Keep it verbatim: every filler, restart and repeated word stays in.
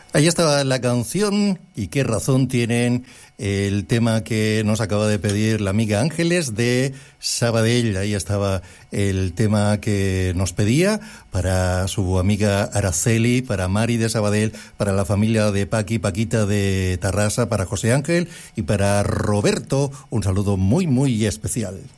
Ahí estaba la canción y qué razón tienen el tema que nos acaba de pedir la amiga Ángeles de Sabadell. Ahí estaba el tema que nos pedía para su amiga Araceli, para Mari de Sabadell, para la familia de Paqui, Paquita de Tarrasa, para José Ángel y para Roberto. Un saludo muy, muy especial.